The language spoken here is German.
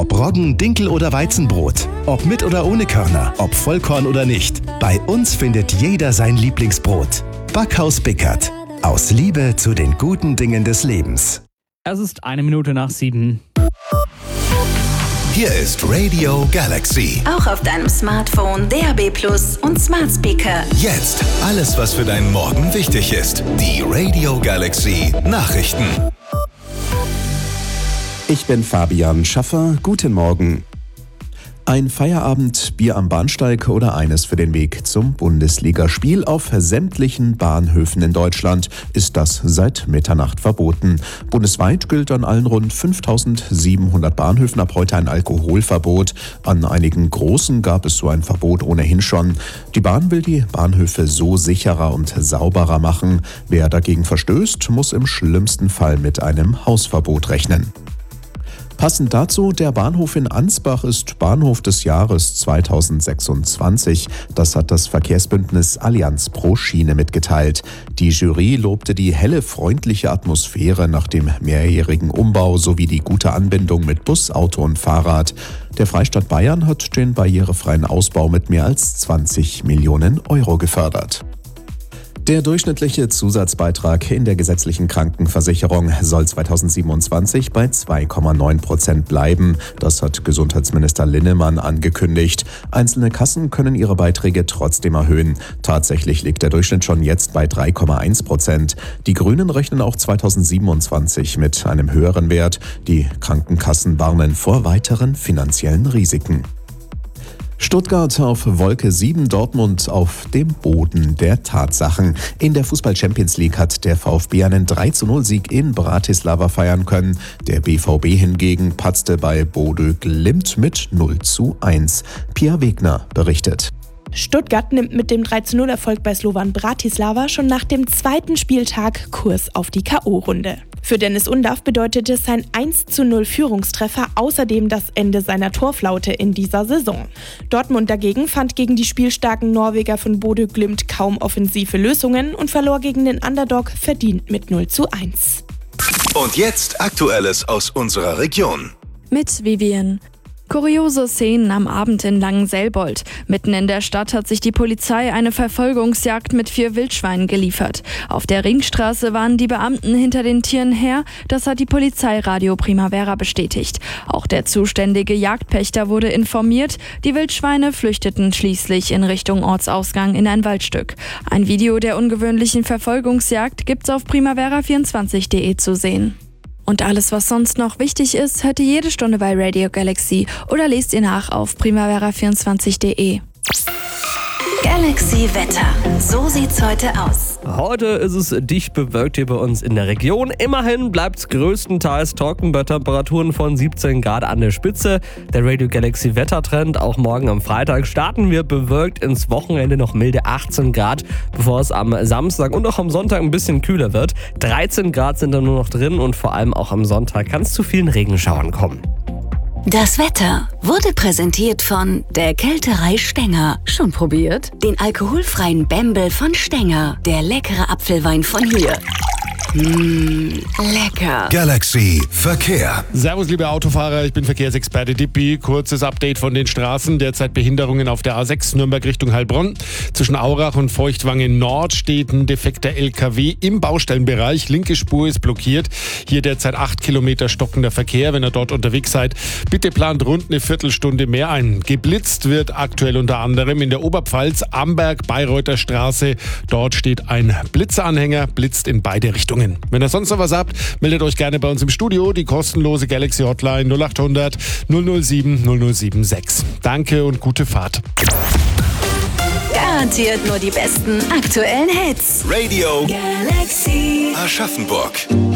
Ob Roggen, Dinkel oder Weizenbrot, ob mit oder ohne Körner, ob Vollkorn oder nicht. Bei uns findet jeder sein Lieblingsbrot. Backhaus Bickert. Aus Liebe zu den guten Dingen des Lebens. Es ist 7:01. Hier ist Radio Galaxy. Auch auf deinem Smartphone, DAB+ und Smart Speaker. Jetzt alles, was für deinen Morgen wichtig ist. Die Radio Galaxy Nachrichten. Ich bin Fabian Schaffer. Guten Morgen. Ein Feierabend, Bier am Bahnsteig oder eines für den Weg zum Bundesligaspiel auf sämtlichen Bahnhöfen in Deutschland ist das seit Mitternacht verboten. Bundesweit gilt an allen rund 5.700 Bahnhöfen ab heute ein Alkoholverbot. An einigen großen gab es so ein Verbot ohnehin schon. Die Bahn will die Bahnhöfe so sicherer und sauberer machen. Wer dagegen verstößt, muss im schlimmsten Fall mit einem Hausverbot rechnen. Passend dazu, der Bahnhof in Ansbach ist Bahnhof des Jahres 2026. Das hat das Verkehrsbündnis Allianz pro Schiene mitgeteilt. Die Jury lobte die helle, freundliche Atmosphäre nach dem mehrjährigen Umbau sowie die gute Anbindung mit Bus, Auto und Fahrrad. Der Freistaat Bayern hat den barrierefreien Ausbau mit mehr als 20 Millionen Euro gefördert. Der durchschnittliche Zusatzbeitrag in der gesetzlichen Krankenversicherung soll 2027 bei 2,9% bleiben. Das hat Gesundheitsminister Linnemann angekündigt. Einzelne Kassen können ihre Beiträge trotzdem erhöhen. Tatsächlich liegt der Durchschnitt schon jetzt bei 3,1%. Die Grünen rechnen auch 2027 mit einem höheren Wert. Die Krankenkassen warnen vor weiteren finanziellen Risiken. Stuttgart auf Wolke 7, Dortmund auf dem Boden der Tatsachen. In der Fußball-Champions League hat der VfB einen 3:0-Sieg in Bratislava feiern können. Der BVB hingegen patzte bei Bodø Glimt mit 0:1. Pia Wegner berichtet. Stuttgart nimmt mit dem 3:0-Erfolg bei Slovan Bratislava schon nach dem zweiten Spieltag Kurs auf die K.O.-Runde. Für Dennis Undav bedeutete sein 1:0-Führungstreffer außerdem das Ende seiner Torflaute in dieser Saison. Dortmund dagegen fand gegen die spielstarken Norweger von Bodø Glimt kaum offensive Lösungen und verlor gegen den Underdog verdient mit 0:1. Und jetzt Aktuelles aus unserer Region. Mit Vivian. Kuriose Szenen am Abend in Langenselbold. Mitten in der Stadt hat sich die Polizei eine Verfolgungsjagd mit 4 Wildschweinen geliefert. Auf der Ringstraße waren die Beamten hinter den Tieren her. Das hat die Polizei Radio Primavera bestätigt. Auch der zuständige Jagdpächter wurde informiert. Die Wildschweine flüchteten schließlich in Richtung Ortsausgang in ein Waldstück. Ein Video der ungewöhnlichen Verfolgungsjagd gibt's auf primavera24.de zu sehen. Und alles, was sonst noch wichtig ist, hört ihr jede Stunde bei Radio Galaxy oder lest ihr nach auf primavera24.de. Galaxy Wetter. So sieht's heute aus. Heute ist es dicht bewölkt hier bei uns in der Region. Immerhin bleibt es größtenteils trocken bei Temperaturen von 17 Grad an der Spitze. Der Radio Galaxy Wettertrend, auch morgen am Freitag starten wir bewölkt ins Wochenende noch milde 18 Grad, bevor es am Samstag und auch am Sonntag ein bisschen kühler wird. 13 Grad sind da nur noch drin und vor allem auch am Sonntag kann es zu vielen Regenschauern kommen. Das Wetter wurde präsentiert von der Kälterei Stenger. Schon probiert? Den alkoholfreien Bembel von Stenger. Der leckere Apfelwein von hier. Lecker. Galaxy Verkehr. Servus, liebe Autofahrer, ich bin Verkehrsexperte Dippi. Kurzes Update von den Straßen. Derzeit Behinderungen auf der A6 Nürnberg Richtung Heilbronn. Zwischen Aurach und Feuchtwangen Nord steht ein defekter LKW im Baustellenbereich. Linke Spur ist blockiert. Hier derzeit 8 Kilometer stockender Verkehr. Wenn ihr dort unterwegs seid, bitte plant rund eine Viertelstunde mehr ein. Geblitzt wird aktuell unter anderem in der Oberpfalz, Amberg-Bayreuther Straße. Dort steht ein Blitzeranhänger, blitzt in beide Richtungen. Wenn ihr sonst noch was habt, meldet euch gerne bei uns im Studio. Die kostenlose Galaxy Hotline 0800 007 0076. Danke und gute Fahrt. Garantiert nur die besten aktuellen Hits. Radio Galaxy Aschaffenburg.